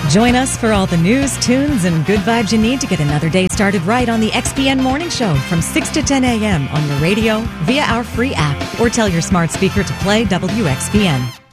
Join us for all the news, tunes, and good vibes you need to get another day started right on the XPN Morning Show from 6 to 10 a.m. on your radio, via our free app, or tell your smart speaker to play WXPN.